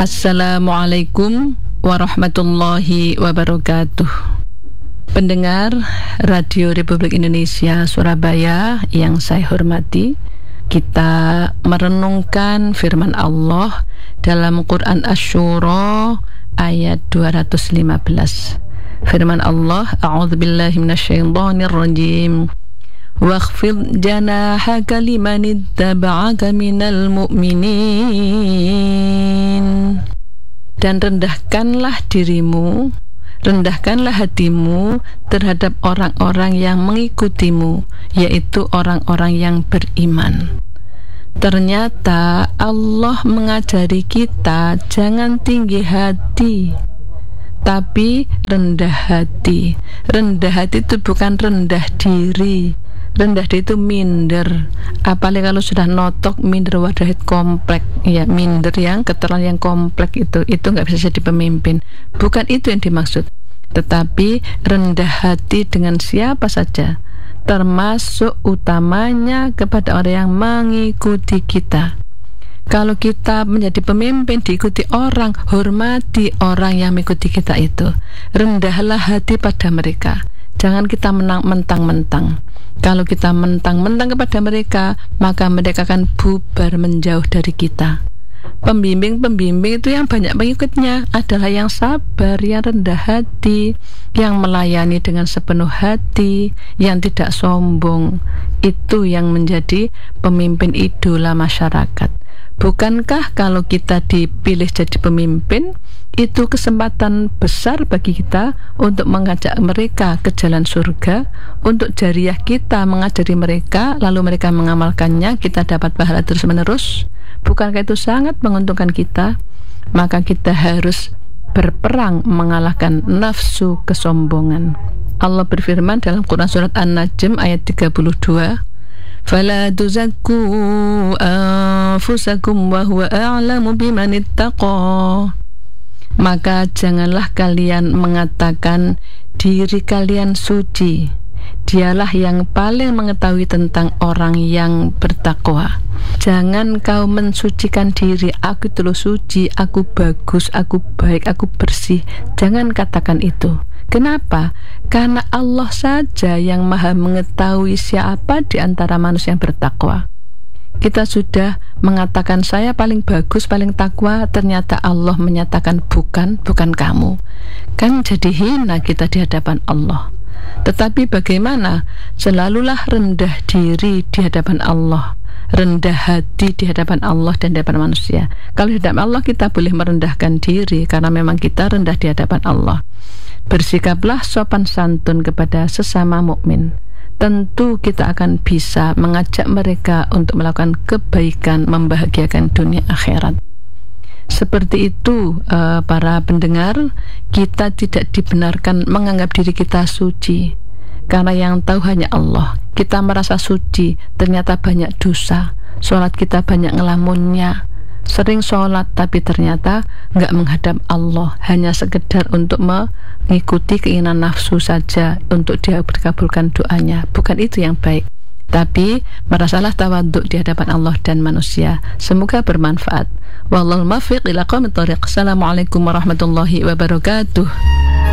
Assalamualaikum warahmatullahi wabarakatuh. Pendengar Radio Republik Indonesia Surabaya yang saya hormati, kita merenungkan firman Allah dalam Quran Asy-Syura ayat 215. Firman Allah, a'udzubillahi minasyaitonir rajim. Wakhfid janahaka liman ittaba'aka minal mu'minin. Dan rendahkanlah dirimu, rendahkanlah hatimu terhadap orang-orang yang mengikutimu, yaitu orang-orang yang beriman. Ternyata Allah mengajari kita jangan tinggi hati, tapi rendah hati. Rendah hati itu bukan rendah diri. Rendah diri itu minder. Apalagi kalau sudah notok, minder wadahit komplek. Ya, minder yang keterlaluan yang komplek itu nggak bisa jadi pemimpin. Bukan itu yang dimaksud. Tetapi rendah hati dengan siapa saja, termasuk utamanya kepada orang yang mengikuti kita. Kalau kita menjadi pemimpin diikuti orang, hormati orang yang mengikuti kita itu. Rendahlah hati pada mereka. Jangan kita mentang-mentang. Kalau kita mentang-mentang kepada mereka, maka mereka akan bubar menjauh dari kita. Pembimbing-pembimbing itu yang banyak pengikutnya adalah yang sabar, yang rendah hati, yang melayani dengan sepenuh hati, yang tidak sombong. Itu yang menjadi pemimpin idola masyarakat. Bukankah kalau kita dipilih jadi pemimpin, itu kesempatan besar bagi kita untuk mengajak mereka ke jalan surga, untuk jariah kita mengajari mereka, lalu mereka mengamalkannya, kita dapat pahala terus-menerus? Bukankah itu sangat menguntungkan kita? Maka kita harus berperang mengalahkan nafsu kesombongan. Allah berfirman dalam Quran surat An-Najm ayat 32, "Fala tuzakku anfusakum wa huwa a'lamu biman ittaqa." Maka janganlah kalian mengatakan diri kalian suci. Dialah yang paling mengetahui tentang orang yang bertakwa. Jangan kau mensucikan diri, aku itu loh suci, aku bagus, aku baik, aku bersih. Jangan katakan itu. Kenapa? Karena Allah saja yang maha mengetahui siapa di antara manusia yang bertakwa. Kita sudah mengatakan saya paling bagus, paling takwa, ternyata Allah menyatakan bukan kamu. Kan jadi hina kita di hadapan Allah. Tetapi bagaimana? Selalulah rendah diri di hadapan Allah, rendah hati di hadapan Allah dan di hadapan manusia. Kalau di hadapan Allah kita boleh merendahkan diri karena memang kita rendah di hadapan Allah. Bersikaplah sopan santun kepada sesama mukmin. Tentu kita akan bisa mengajak mereka untuk melakukan kebaikan, membahagiakan dunia akhirat. Seperti itu para pendengar, kita tidak dibenarkan menganggap diri kita suci, karena yang tahu hanya Allah. Kita merasa suci, ternyata banyak dosa. Sholat kita banyak ngelamunnya, sering sholat tapi ternyata nggak menghadap Allah, hanya sekedar untuk mengikuti keinginan nafsu saja untuk dia dikabulkan doanya. Bukan itu yang baik, tapi merasalah tawadhu di hadapan Allah dan manusia. Semoga bermanfaat. Wallahul muwaffiq ila aqwamit thoriq. Assalamualaikum warahmatullahi wabarakatuh.